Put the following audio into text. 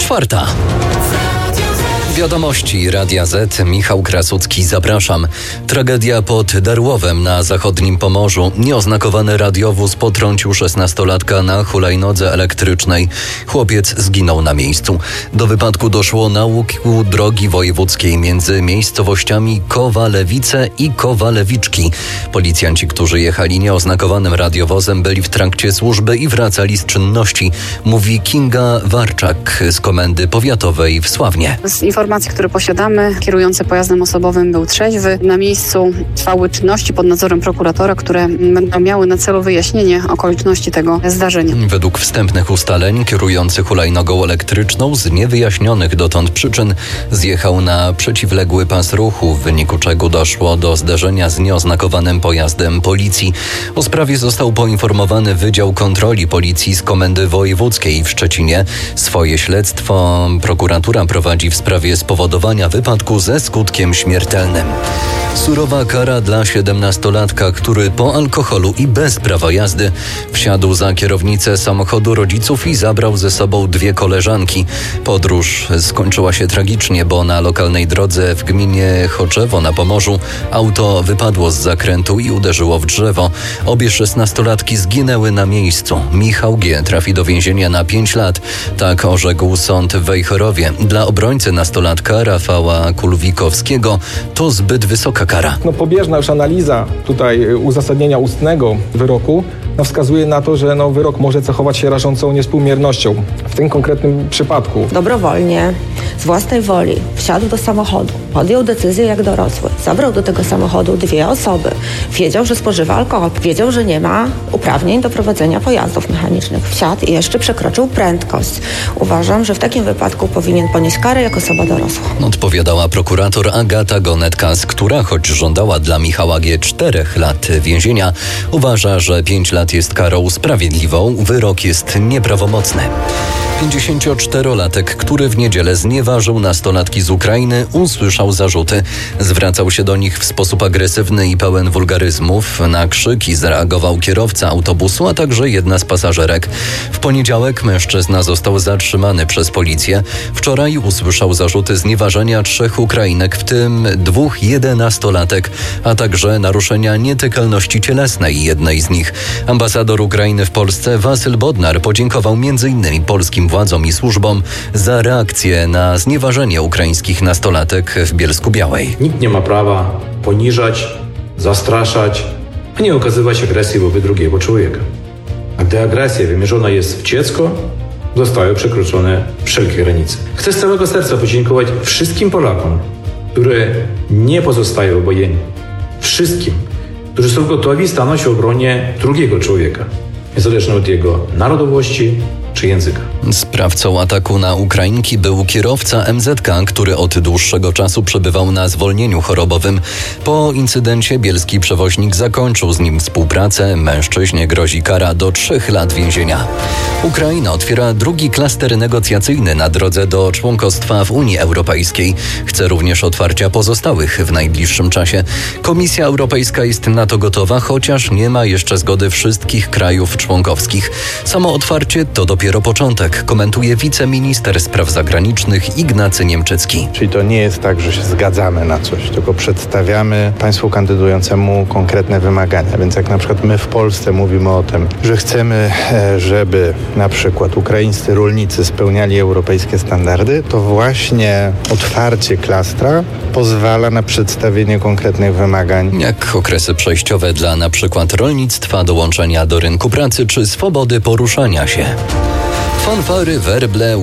4. Wiadomości Radia Z. Michał Krasucki, zapraszam. Tragedia pod Darłowem na zachodnim Pomorzu. Nieoznakowany radiowóz potrącił 16-latka na hulajnodze elektrycznej. Chłopiec zginął na miejscu. Do wypadku doszło na łuku drogi wojewódzkiej między miejscowościami Kowalewice i Kowalewiczki. Policjanci, którzy jechali nieoznakowanym radiowozem, byli w trakcie służby i wracali z czynności, mówi Kinga Warczak z Komendy Powiatowej w Sławnie. Z informacji, które posiadamy, kierujący pojazdem osobowym był trzeźwy. Na miejscu trwały czynności pod nadzorem prokuratora, które będą miały na celu wyjaśnienie okoliczności tego zdarzenia. Według wstępnych ustaleń kierujący hulajnogą elektryczną z niewyjaśnionych dotąd przyczyn zjechał na przeciwległy pas ruchu, w wyniku czego doszło do zderzenia z nieoznakowanym pojazdem policji. O sprawie został poinformowany Wydział Kontroli Policji z Komendy Wojewódzkiej w Szczecinie. Swoje śledztwo prokuratura prowadzi w sprawie spowodowania wypadku ze skutkiem śmiertelnym. Surowa kara dla 17-latka, który po alkoholu i bez prawa jazdy wsiadł za kierownicę samochodu rodziców i zabrał ze sobą 2 koleżanki. Podróż skończyła się tragicznie, bo na lokalnej drodze w gminie Choczewo na Pomorzu auto wypadło z zakrętu i uderzyło w drzewo. Obie 16-latki zginęły na miejscu. Michał G. trafi do więzienia na 5 lat. Tak orzekł sąd w Wejherowie. Dla obrońcy nastolatka Rafała Kulwikowskiego to zbyt wysoka kara. Pobieżna już analiza tutaj uzasadnienia ustnego wyroku wskazuje na to, że wyrok może cechować się rażącą niewspółmiernością. W tym konkretnym przypadku dobrowolnie, z własnej woli wsiadł do samochodu, podjął decyzję jak dorosły, zabrał do tego samochodu 2 osoby, wiedział, że spożywa alkohol, wiedział, że nie ma uprawnień do prowadzenia pojazdów mechanicznych, wsiadł i jeszcze przekroczył prędkość. Uważam, że w takim wypadku powinien ponieść karę jako osoba dorosła. Odpowiadała prokurator Agata Gonet-Kas, która choć żądała dla Michała G. 4 lat więzienia, uważa, że 5 lat jest karą sprawiedliwą, wyrok jest nieprawomocny. 54-latek, który w niedzielę znieważył nastolatki z Ukrainy, usłyszał zarzuty. Zwracał się do nich w sposób agresywny i pełen wulgaryzmów. Na krzyki zareagował kierowca autobusu, a także jedna z pasażerek. W poniedziałek mężczyzna został zatrzymany przez policję. Wczoraj usłyszał zarzuty znieważenia 3 Ukrainek, w tym 2 11-latek, a także naruszenia nietykalności cielesnej jednej z nich. Ambasador Ukrainy w Polsce Wasyl Bodnar podziękował m.in. polskim władzom i służbom za reakcję na znieważenie ukraińskich nastolatek w Bielsku-Białej. Nikt nie ma prawa poniżać, zastraszać, a nie okazywać agresji wobec drugiego człowieka. A gdy agresja wymierzona jest w dziecko, zostały przekroczone wszelkie granice. Chcę z całego serca podziękować wszystkim Polakom, którzy nie pozostają obojętni. Wszystkim, którzy są gotowi stanąć w obronie drugiego człowieka, niezależnie od jego narodowości czy języka. Sprawcą ataku na Ukrainki był kierowca MZK, który od dłuższego czasu przebywał na zwolnieniu chorobowym. Po incydencie bielski przewoźnik zakończył z nim współpracę. Mężczyźnie grozi kara do 3 lat więzienia. Ukraina otwiera drugi klaster negocjacyjny na drodze do członkostwa w Unii Europejskiej. Chce również otwarcia pozostałych w najbliższym czasie. Komisja Europejska jest na to gotowa, chociaż nie ma jeszcze zgody wszystkich krajów członkowskich. Samo otwarcie to dopiero początek, komentuje wiceminister spraw zagranicznych Ignacy Niemczycki. Czyli to nie jest tak, że się zgadzamy na coś, tylko przedstawiamy państwu kandydującemu konkretne wymagania. Więc jak na przykład my w Polsce mówimy o tym, że chcemy, żeby na przykład ukraińscy rolnicy spełniali europejskie standardy, to właśnie otwarcie klastra pozwala na przedstawienie konkretnych wymagań. Jak okresy przejściowe dla na przykład rolnictwa, dołączenia do rynku pracy czy swobody poruszania się. Fanfary, werble,